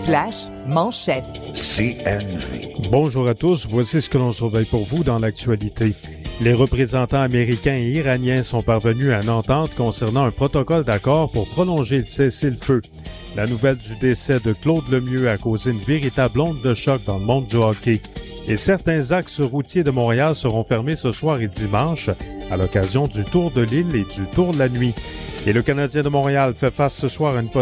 Flash manchette. CNV. Bonjour à tous, voici ce que l'on surveille pour vous dans l'actualité. Les représentants américains et iraniens sont parvenus à une entente concernant un protocole d'accord pour prolonger le cessez-le-feu. La nouvelle du décès de Claude Lemieux a causé une véritable onde de choc dans le monde du hockey. Et certains axes routiers de Montréal seront fermés ce soir et dimanche à l'occasion du Tour de l'île et du Tour de la nuit. Et le Canadien de Montréal fait face ce soir à une